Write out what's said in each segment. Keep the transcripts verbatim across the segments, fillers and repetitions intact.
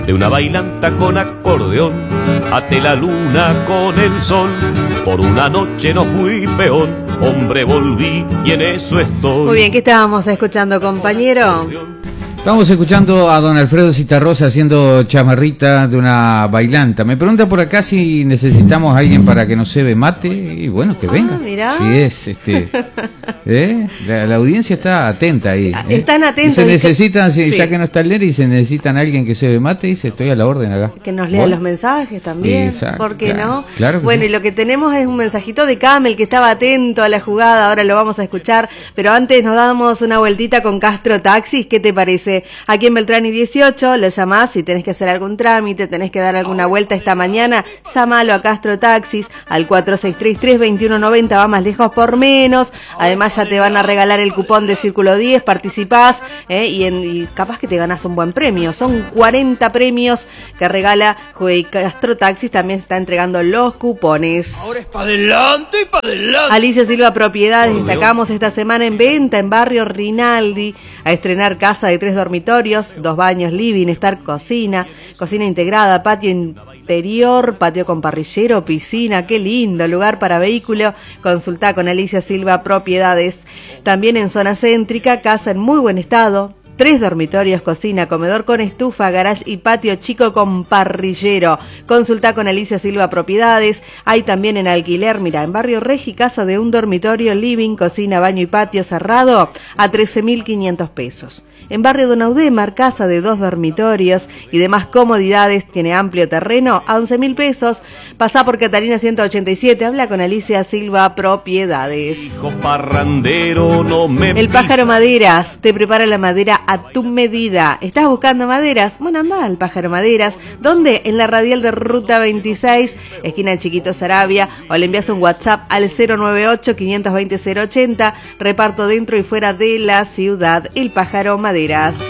de una bailanta con acordeón, ate la luna con el sol, por una noche no fui peón, hombre volví y en eso estoy. Muy bien, ¿qué estábamos escuchando, compañero? Estamos escuchando a don Alfredo Citarrosa haciendo chamarrita de una bailanta. Me pregunta por acá si necesitamos a alguien para que nos cebe mate. Y bueno, que venga. Ah, mirá. Si es, este, ¿eh? la, la audiencia está atenta ahí. ¿eh? Están atentos. Y se necesitan, si, sí. ya que no está el Neri, se necesitan a alguien que cebe mate, y dice, estoy a la orden acá. Que nos lea ¿Vos? los mensajes también. Exacto, ¿Por qué claro, no? claro que bueno, sí. y lo que tenemos es un mensajito de Camel, que estaba atento a la jugada, ahora lo vamos a escuchar. Pero antes nos damos una vueltita con Castro Taxis. ¿Qué te parece? Aquí en Beltrán y dieciocho, lo llamás si tenés que hacer algún trámite, tenés que dar alguna vuelta esta mañana, llámalo a Castro Taxis al cuatro seis tres tres, dos uno nueve cero, va más lejos por menos. Además ya te van a regalar el cupón de Círculo diez, participás eh, y, en, y capaz que te ganás un buen premio. Son cuarenta premios que regala Juey Castro Taxis, también está entregando los cupones. Ahora es para adelante y para adelante. Alicia Silva Propiedades, destacamos esta semana en venta en Barrio Rinaldi, a estrenar casa de tres dormitorios, dos baños, living, estar cocina, cocina integrada, patio interior, patio con parrillero, piscina, qué lindo, lugar para vehículo. Consultá con Alicia Silva Propiedades. También en zona céntrica, casa en muy buen estado, tres dormitorios, cocina, comedor con estufa, garage y patio chico con parrillero. Consultá con Alicia Silva Propiedades. Hay también en alquiler, mira, en Barrio Regi, casa de un dormitorio, living, cocina, baño y patio cerrado a trece mil quinientos pesos. En Barrio Don Audemar, casa de dos dormitorios y demás comodidades, tiene amplio terreno a once mil pesos. Pasá por Catalina ciento ochenta y siete, habla con Alicia Silva Propiedades. Hijo parrandero, no me El pisa. Pájaro Maderas te prepara la madera a tu medida. ¿Estás buscando maderas? Bueno, anda al Pájaro Maderas. ¿Dónde? En la radial de Ruta veintiséis, esquina de Chiquito Saravia, o le envías un WhatsApp al cero nueve ocho, quinientos veinte, cero ochenta. Reparto dentro y fuera de la ciudad. El Pájaro Maderas.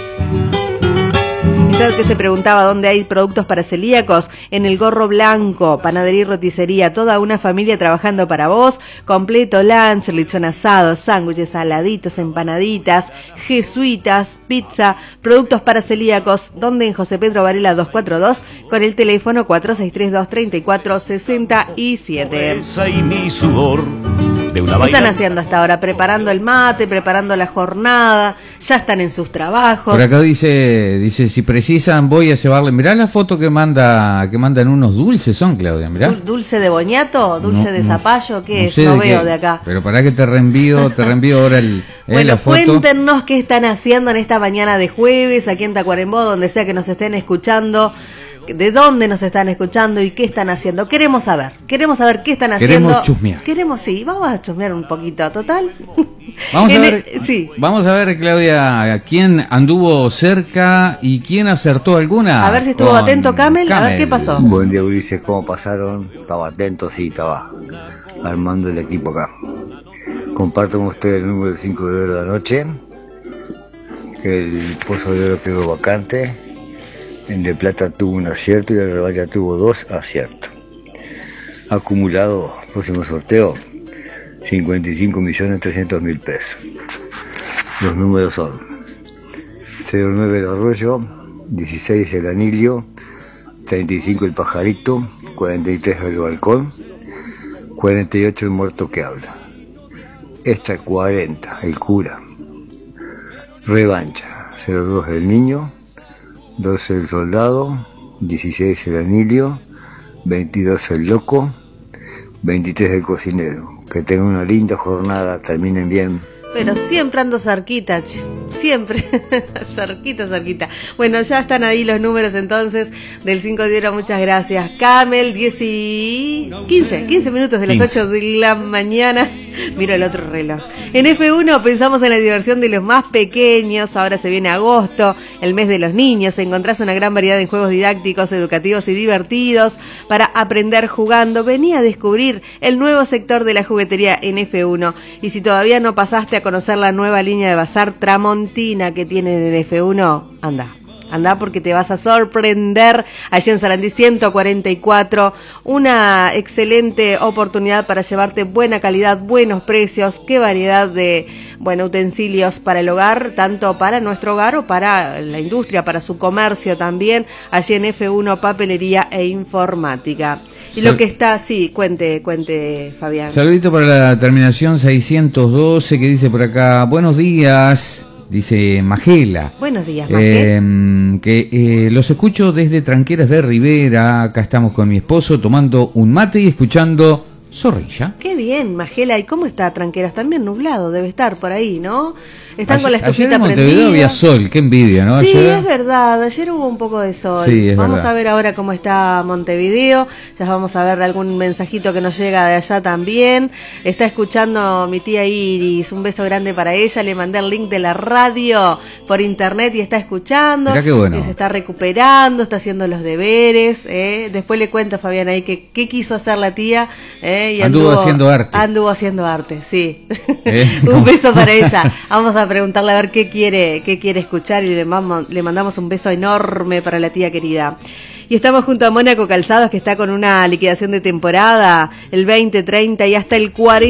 ¿Sabes que se preguntaba dónde hay productos para celíacos? En el Gorro Blanco, panadería y roticería, toda una familia trabajando para vos, completo lunch, lechón asado, sándwiches, saladitos, empanaditas, jesuitas, pizza, productos para celíacos, donde en José Pedro Varela doscientos cuarenta y dos, con el teléfono cuatro seis tres dos, tres cuatro seis siete. Esa y mi sudor de una ¿Qué están bailanta. haciendo hasta ahora? Preparando el mate, preparando la jornada, ya están en sus trabajos. Por acá dice, dice, si precisan voy a llevarle, mirá la foto que manda, que mandan unos dulces son, Claudia, mirá. Dul- ¿Dulce de boñato? ¿Dulce No, de no, zapallo? ¿Qué no es? sé No de veo qué, de acá. Pero para que te reenvío, te reenvío ahora el, eh, Bueno, la foto. cuéntenos qué están haciendo en esta mañana de jueves, aquí en Tacuarembó, donde sea que nos estén escuchando, de dónde nos están escuchando y qué están haciendo. Queremos saber, queremos saber qué están haciendo. Queremos chusmear. Queremos, sí, vamos a chusmear un poquito, total. Vamos a En ver, el- sí. vamos a ver, Claudia, quién anduvo cerca y quién acertó alguna. A ver si estuvo con atento Camel, a ver qué pasó. Buen día, Ulises, ¿cómo pasaron? Estaba atento, sí, estaba armando el equipo acá. Comparto con ustedes el número cinco de oro de la noche, que el pozo de oro quedó vacante, el de plata tuvo un acierto y el de rebaya tuvo dos aciertos. Acumulado, próximo sorteo, cincuenta y cinco millones trescientos mil pesos. Los números son cero nueve el arroyo, dieciséis el anillo, treinta y cinco el pajarito, cuarenta y tres el balcón, cuarenta y ocho el muerto que habla, extra cuarenta el cura, revancha cero dos el niño, doce el soldado, dieciséis el anillo, veintidós el loco, veintitrés el cocinero. Que tengan una linda jornada, terminen bien. Pero siempre ando cerquita, che. Siempre, cerquita, cerquita. Bueno, ya están ahí los números entonces del cinco de oro, muchas gracias. Camel, diez y... quince, quince minutos de las quince. ocho de la mañana. Miro el otro reloj. En F uno pensamos en la diversión de los más pequeños. Ahora se viene agosto, el mes de los niños. Encontrás una gran variedad de juegos didácticos, educativos y divertidos para aprender jugando. Vení a descubrir el nuevo sector de la juguetería en F uno. Y si todavía no pasaste a conocer la nueva línea de Bazar Tramontina que tienen en F uno, anda. Andá porque te vas a sorprender. Allí en Sarandí ciento cuarenta y cuatro, una excelente oportunidad para llevarte buena calidad, buenos precios, qué variedad de, bueno, utensilios para el hogar, tanto para nuestro hogar o para la industria, para su comercio también, allí en F uno Papelería e Informática. Y Sal- lo que está, sí, cuente, cuente, Fabián. Saludito para la terminación seiscientos doce que dice por acá, buenos días. Dice Magela. Buenos días, Magela. Eh, que eh, los escucho desde Tranqueras de Rivera. Acá estamos con mi esposo tomando un mate y escuchando Zorrilla. Qué bien, Magela. ¿Y cómo está Tranqueras? También nublado, debe estar por ahí, ¿no? Están ayer, con la estufita ayer en prendida. Montevideo había sol, qué envidia, ¿no? Sí, ayer... es verdad, ayer hubo un poco de sol. Sí, es vamos verdad. a ver ahora cómo está Montevideo, ya vamos a ver algún mensajito que nos llega de allá también. Está escuchando mi tía Iris, un beso grande para ella, le mandé el link de la radio por internet y está escuchando. Mirá qué bueno. Y se está recuperando, está haciendo los deberes. ¿eh? Después le cuento a Fabián ahí que qué quiso hacer la tía. ¿eh? Y anduvo, anduvo haciendo arte. Anduvo haciendo arte, sí. ¿Eh? Un beso para ella. Vamos a preguntarle a ver qué quiere, qué quiere escuchar y le, mamo, le mandamos un beso enorme para la tía querida. Y estamos junto a Mónaco Calzados, que está con una liquidación de temporada, el veinte, treinta y hasta el cuarenta.